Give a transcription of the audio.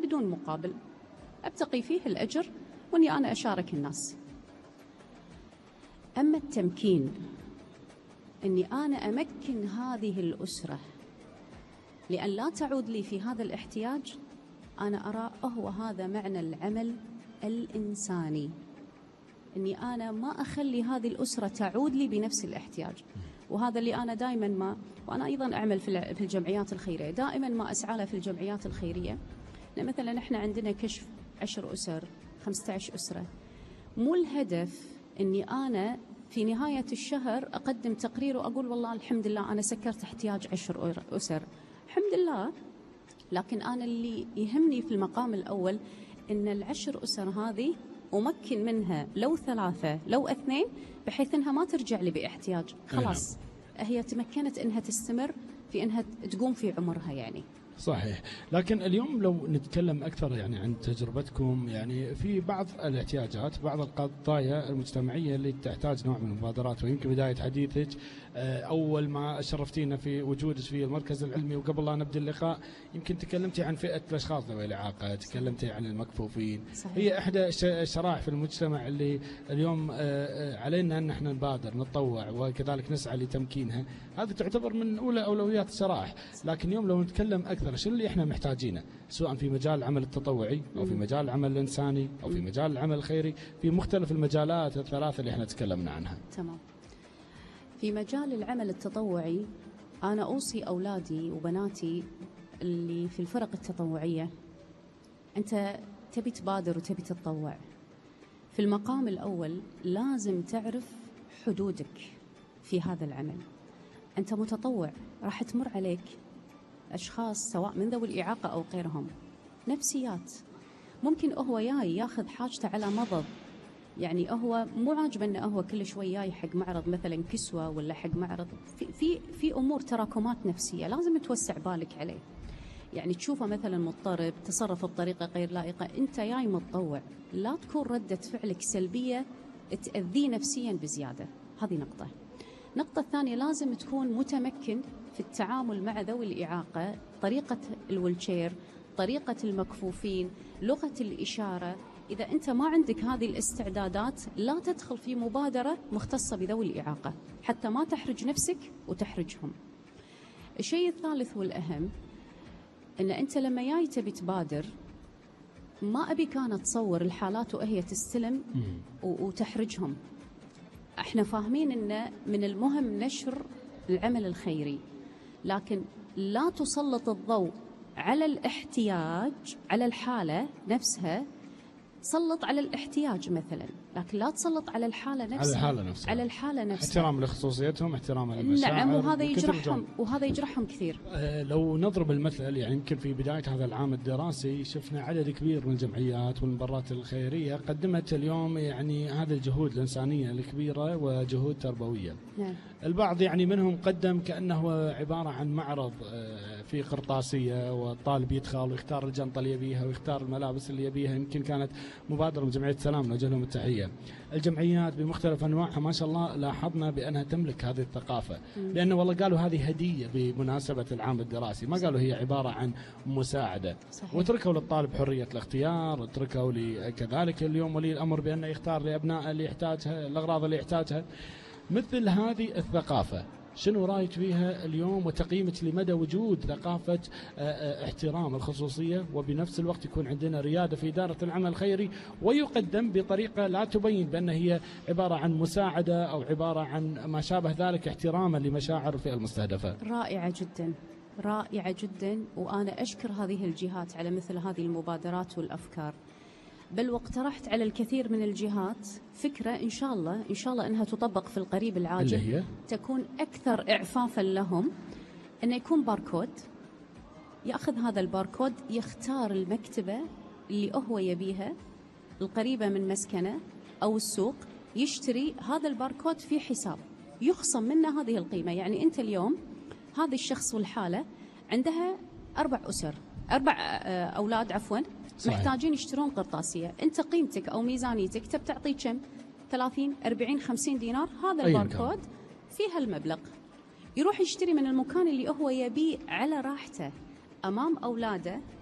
بدون مقابل، أبتقي فيه الأجر وأني أنا أشارك الناس. أما التمكين، أني أنا أمكن هذه الأسرة لأن لا تعود لي في هذا الاحتياج، أنا أرى هو هذا معنى العمل الإنساني، أني أنا ما أخلي هذه الأسرة تعود لي بنفس الاحتياج. وهذا اللي أنا دائما وأنا أيضا أعمل في الجمعيات الخيرية، دائما ما أسعى له في الجمعيات الخيرية. مثلا إحنا عندنا كشف 10 أسر 15 أسرة، مو الهدف أني أنا في نهاية الشهر أقدم تقرير وأقول والله الحمد لله أنا سكرت احتياج 10 أسر، الحمد لله. لكن أنا اللي يهمني في المقام الأول أن ال10 أسر هذه أمكن منها لو 3 لو 2، بحيث أنها ما ترجع لي باحتياج، خلاص هي تمكنت أنها تستمر في أنها تقوم في عمرها يعني. صحيح. لكن اليوم لو نتكلم أكثر يعني عن تجربتكم، يعني في بعض الاحتياجات، بعض القضايا المجتمعية اللي تحتاج نوع من المبادرات. ويمكن بداية حديثك أول ما شرفتينا في وجودك في المركز العلمي وقبل لا نبدأ اللقاء، يمكن تكلمتي عن فئة الأشخاص ذوي الإعاقة، تكلمتي عن المكفوفين. صحيح. هي إحدى الشرائح في المجتمع اللي اليوم علينا أن احنا نبادر نتطوع وكذلك نسعى لتمكينها. هذه تعتبر من أولى أولويات الشرائح. لكن اليوم لو نتكلم أكثر، شو اللي احنا محتاجينه سواء في مجال العمل التطوعي أو في مجال العمل الإنساني أو في مجال العمل الخيري، في مختلف المجالات الثلاثة اللي احنا تكلمنا عنها؟ تمام. في مجال العمل التطوعي أنا أوصي أولادي وبناتي اللي في الفرق التطوعية، أنت تبي تبادر وتبي تتطوع، في المقام الأول لازم تعرف حدودك في هذا العمل. أنت متطوع، راح تمر عليك أشخاص سواء من ذوي الإعاقة أو غيرهم، نفسيات، ممكن هو ياخذ حاجته على مضض، يعني هو مو عاجبه انه هو كل شوي جاي حق معرض مثلا كسوة ولا حق معرض، في امور تراكمات نفسية لازم توسع بالك عليه. يعني تشوفه مثلا مضطرب، تصرف بطريقة غير لائقة، انت جاي متطوع، لا تكون ردة فعلك سلبية تأذيه نفسيا بزيادة. هذه نقطة. النقطة الثانية، لازم تكون متمكن في التعامل مع ذوي الإعاقة، طريقة الويلتشير، طريقة المكفوفين، لغة الإشارة. إذا أنت ما عندك هذه الاستعدادات لا تدخل في مبادرة مختصة بذوي الإعاقة حتى ما تحرج نفسك وتحرجهم. الشيء الثالث والأهم، أن أنت لما جاي تبي تبادر، ما أبي كانت تصور الحالات وهي تستلم وتحرجهم. احنا فاهمين أن من المهم نشر العمل الخيري، لكن لا تسلط الضوء على الاحتياج، على الحالة نفسها. سلط على الاحتياج مثلا، لكن لا تسلط على الحالة نفسها. على الحالة نفسها. احترام لخصوصيتهم، احترام للمشاعر. نعم، وهذا يجرحهم كثير. لو نضرب المثل، يعني يمكن في بداية هذا العام الدراسي شفنا عدد كبير من الجمعيات والمبادرات الخيرية قدمت اليوم يعني هذه الجهود الإنسانية الكبيرة وجهود تربوية. نعم. البعض يعني منهم قدم كأنه عبارة عن معرض في قرطاسية، والطالب يدخل ويختار الجنطة اللي يبيها ويختار الملابس اللي يبيها. يمكن كانت مبادرة من جمعية السلام، نوجه لهم التحية. الجمعيات بمختلف أنواعها ما شاء الله لاحظنا بأنها تملك هذه الثقافة، لأنه والله قالوا هذه هدية بمناسبة العام الدراسي، ما قالوا هي عبارة عن مساعدة. صحيح. وتركوا للطالب حرية الاختيار، وتركوا كذلك اليوم ولي الأمر بأنه يختار لأبنائه اللي يحتاجها، الأغراض اللي يحتاجها. مثل هذه الثقافة شنو رايك فيها اليوم، وتقييمك لمدى وجود ثقافة احترام الخصوصية، وبنفس الوقت يكون عندنا ريادة في إدارة العمل الخيري، ويقدم بطريقة لا تبين بأن هي عبارة عن مساعدة أو عبارة عن ما شابه ذلك، احتراما لمشاعر الفئة المستهدفة؟ رائعة جدا، رائعة جدا. وأنا أشكر هذه الجهات على مثل هذه المبادرات والأفكار، بل واقترحت على الكثير من الجهات فكرة إن شاء الله أنها تطبق في القريب العاجل، اللي هي تكون أكثر إعفافا لهم، أنه يكون باركود، يأخذ هذا الباركود يختار المكتبة اللي هو يبيها القريبة من مسكنه أو السوق، يشتري هذا الباركود في حساب يخصم منه هذه القيمة. يعني أنت اليوم هذا الشخص والحالة عندها 4 أولاد صحيح. محتاجين يشترون قرطاسية، أنت قيمتك أو ميزانيتك تبتعطي كم؟ 30 40 50 دينار. هذا الباركود فيها المبلغ، يروح يشتري من المكان اللي هو يبيه على راحته أمام أولاده